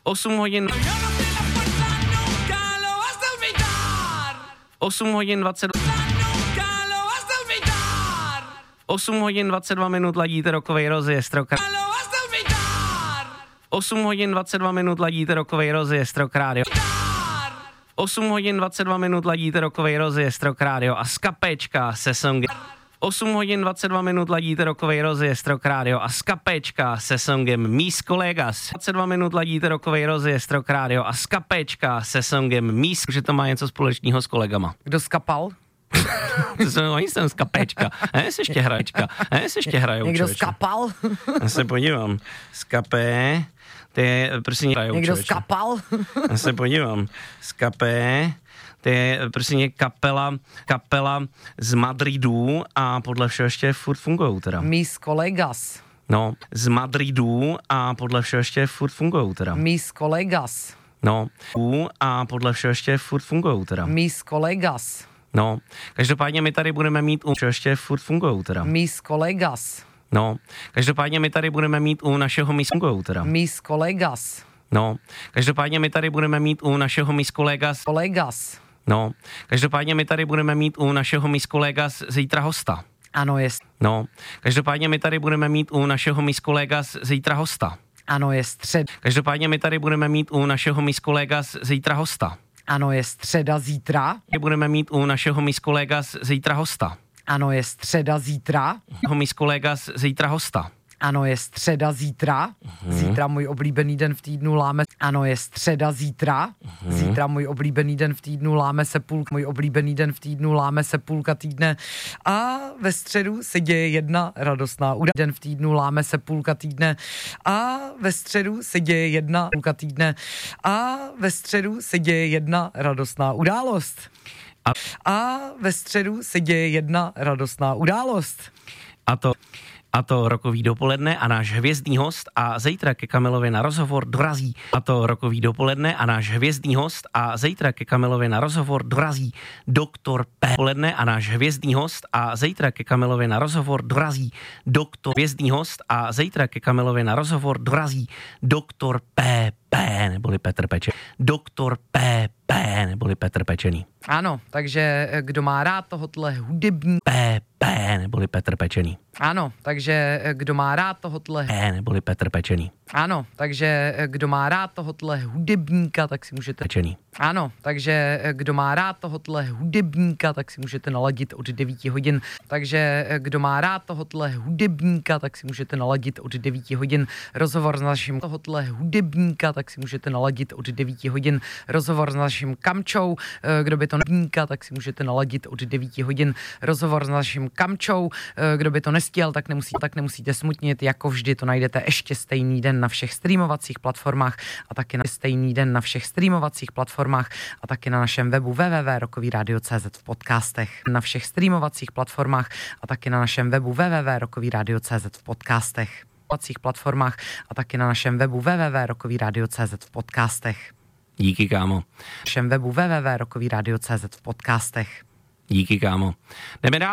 8 hodin 8 hodin 20 8 hodin 22 minut ladíte rokovej rozjezd Rock 8 hodin 22 minut ladíte rokovej rozjezd Rock Radio 8 hodin 22 minut ladíte rokovej rozjezd Rock Radio a z kapéčka se songem 8 hodin 22 minut ladíte rokovej rozjezd Rock Radio a z kapéčka se songem Mis Colegas. 22 minut ladíte rokovej rozjezd Rock Radio a z kapéčka se songem Mis, že to má něco společného s kolegama. Kdo skapal? Oni jsem z kapéčka. Se ještě hrajou. Někdo skapal? Já se podívám. Skapé. To je prostě hrajou. Někdo skapal? Já se podívám. Skapé. To je prostě kapela z Madridu a podle všeho ještě furt fungujou teda. Mis Colegas. No, z Madridu a podle všeho ještě furt fungujou teda. Mis Colegas. No, a podle všeho ještě furt fungujou teda. Mis Colegas. No, každopádně my tady budeme mít ještě furt fungujou teda. Mis Colegas. No, každopádně my tady budeme mít u našeho Mis fungujou teda. Mis Colegas. No, každopádně my tady budeme mít u našeho Mis Colegas. Colegas. No, každopádně my tady budeme mít u našeho Mis Colegas zítra hosta. Ano, je. No, každopádně my tady budeme mít u našeho Mis Colegas zítra hosta. Ano, je střed. Každopádně my tady budeme mít u našeho Mis Colegas zítra hosta. Ano, je středa zítra. Budeme mít u našeho Mis Colegas zítra hosta. Ano, je středa zítra. Mis Colegas zítra hosta. Ano, je středa zítra. Zítra můj oblíbený den v týdnu láme. Ano, je středa zítra. Zítra můj oblíbený den v týdnu láme se půlka. Můj oblíbený den v týdnu láme se půlka týdne. A ve středu se děje jedna radostná událost. Den v týdnu láme se půlka týdne. A ve středu se děje jedna půlka týdne. A ve středu se děje jedna radostná událost. A ve středu se děje jedna radostná událost. A to rokový dopoledne a náš hvězdný host a zítra ke Kamilovi na rozhovor dorazí. A to rokový dopoledne a náš hvězdný host a zítra ke Kamilovi na rozhovor dorazí doktor P. Poledne a náš hvězdný host a zítra ke Kamilovi na rozhovor dorazí doktor hvězdný host a zítra ke Kamilovi na rozhovor dorazí doktor P. neboli Petr Pečený. Doktor P. neboli Petr Pečený. Ano, takže kdo má rád tohohle hudební neboli Petr Pečený. Ano, takže kdo má rád tohohle neboli Petr Pečený. Ano, takže kdo má rád tohohle hudebníka, tak si můžete Pečený. Ano, takže kdo má rád tohohle hudebníka, tak si můžete naladit od 9 hodin. Takže kdo má rád tohohle hudebníka, tak si můžete naladit od 9 hodin rozhovor s naším tohohle hudebníka, tak si můžete naladit od 9 hodin rozhovor s naším Kamčou. Kdo by to hudebníka, tak si můžete naladit od 9 hodin rozhovor s naším Kamčou. Kdo by to nestěl, tak nemusíte smutnit, jako vždy to najdete ještě stejný den na všech streamovacích platformách a taky na stejný den na všech streamovacích platformách a taky na našem webu www.rockyradio.cz v podcastech, na všech streamovacích platformách a taky na našem webu www.rockyradio.cz v podcastech, platformách a taky na našem webu www.rockyradio.cz v podcastech. Díky, kámo. Na našem webu www.rockyradio.cz v podcastech. Díky, kámo. Jdeme dál.